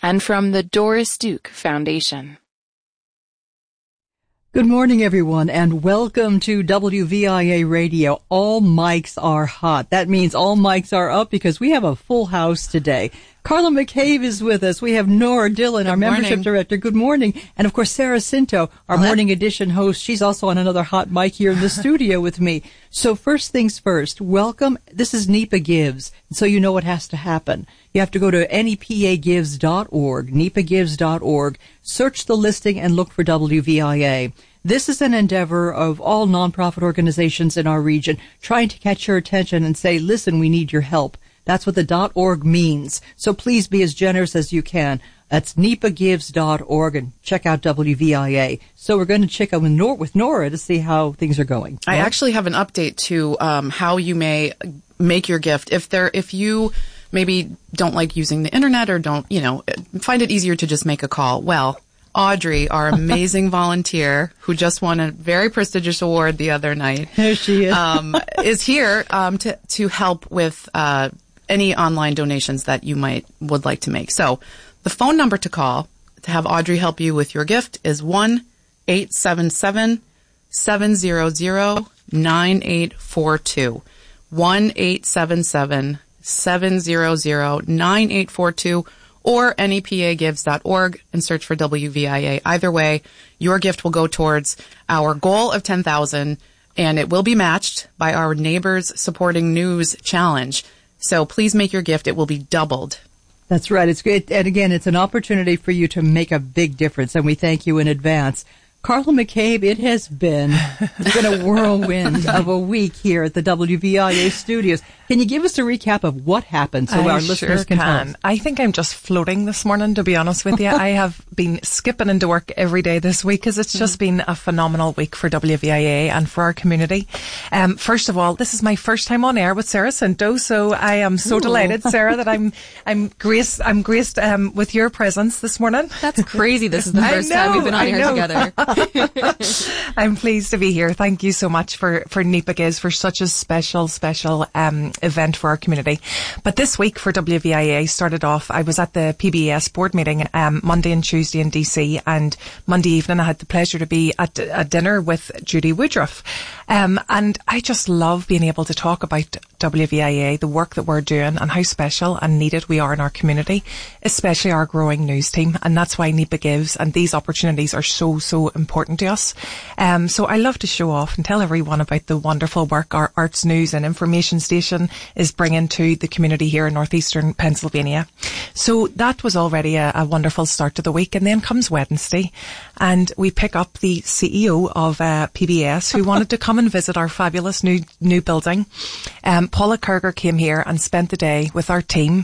and from the Doris Duke Foundation. Good morning, everyone, and welcome to WVIA Radio. All mics are hot. That means all mics are up because we have a full house today. Carla McCabe is with us. We have Nora Dillon, our membership director. Good morning. And, of course, Sarah Cinto, our morning edition host. She's also on another hot mic here in the studio with me. So first things first, welcome. This is NEPA Gives, so you know what has to happen. You have to go to nepagives.org, nepagives.org, search the listing and look for WVIA. This is an endeavor of all nonprofit organizations in our region trying to catch your attention and say, listen, we need your help. That's what the .org means. So please be as generous as you can. That's nepagives.org and check out WVIA. So we're going to check out with Nora to see how things are going. I actually have an update to how you may make your gift. If you maybe don't like using the internet or don't, find it easier to just make a call. Well, Audrey, our amazing volunteer who just won a very prestigious award the other night, there she is here to help with any online donations that you would like to make. So the phone number to call to have Audrey help you with your gift is 1-877-700-9842. 1-877-700-9842 or nepagives.org and search for WVIA. Either way, your gift will go towards our goal of 10,000 and it will be matched by our Neighbors Supporting News Challenge. So please make your gift. It will be doubled. That's right. It's great. And again, it's an opportunity for you to make a big difference, and we thank you in advance. Carla McCabe, it has been a whirlwind of a week here at the WVIA studios. Can you give us a recap of what happened so our listeners can tell us? I think I'm just floating this morning, to be honest with you. I have been skipping into work every day this week because it's just been a phenomenal week for WVIA and for our community. First of all, this is my first time on air with Sarah Cinto, so I am so delighted, Sarah, that I'm graced with your presence this morning. That's crazy. This is the first time we've been on air together. I'm pleased to be here. Thank you so much for NEPA Gives for such a special event for our community. But this week for WVIA started off, I was at the PBS board meeting Monday and Tuesday in DC, and Monday evening I had the pleasure to be at a dinner with Judy Woodruff. And I just love being able to talk about WVIA, the work that we're doing and how special and needed we are in our community, especially our growing news team. And that's why NEPA Gives and these opportunities are so important to us. So I love to show off and tell everyone about the wonderful work our arts news and information station is bringing to the community here in northeastern Pennsylvania. So that was already a wonderful start to the week. And then comes Wednesday and we pick up the CEO of PBS who wanted to come and visit our fabulous new building. Paula Kerger came here and spent the day with our team,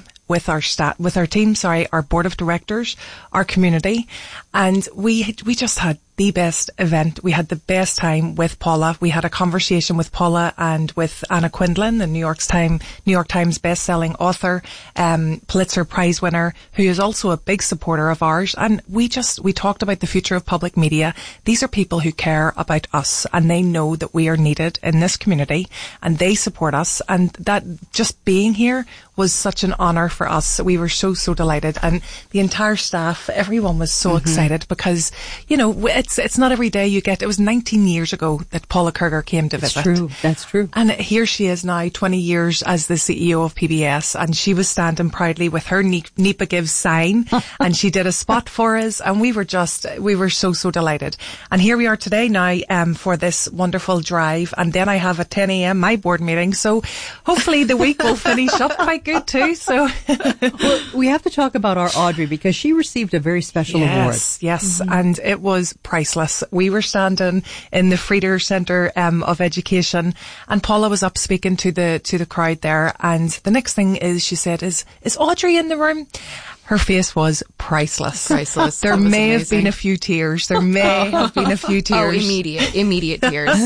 our board of directors, our community, and we just had the best event. We had the best time with Paula. We had a conversation with Paula and with Anna Quindlen, the New York Times best-selling author, Pulitzer Prize winner, who is also a big supporter of ours. And we talked about the future of public media. These are people who care about us and they know that we are needed in this community and they support us. And that just being here was such an honour for us. We were so delighted. And the entire staff, everyone was so excited because, it's not every day you get. It was 19 years ago that Paula Kerger came to visit. That's true. And here she is now, 20 years as the CEO of PBS, and she was standing proudly with her NEPA Gives sign, and she did a spot for us, and we were so delighted. And here we are today now for this wonderful drive, and then I have at 10 a.m. my board meeting, so hopefully the week will finish up quite good too. So well, we have to talk about our Audrey because she received a very special award. Yes, and it was priceless. We were standing in the Frieder Centre of Education, and Paula was up speaking to the crowd there. And the next thing she said is Audrey in the room? Her face was priceless. There may have been a few tears. Oh, immediate tears.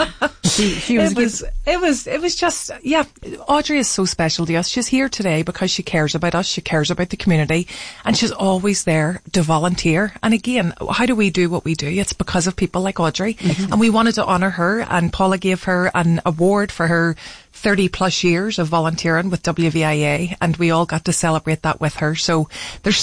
It was just, Audrey is so special to us. She's here today because she cares about us. She cares about the community, and she's always there to volunteer. And again, how do we do what we do? It's because of people like Audrey. Mm-hmm. And we wanted to honour her, and Paula gave her an award for her 30 plus years of volunteering with WVIA, and we all got to celebrate that with her. So there's